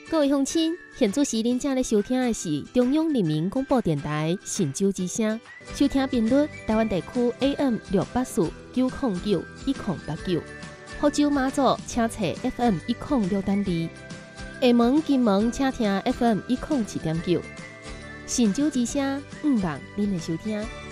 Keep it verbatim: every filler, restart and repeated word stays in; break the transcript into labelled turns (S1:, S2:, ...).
S1: 各位乡亲，现在时恁正咧收听的是中央人民广播电台神州之声，收听频率台湾地区 A M 六八四九零九一零八九，福州马祖请查 F M 一零六点二，厦门金门请听 F M 一零七点九，神州之声，毋忘恁的收听。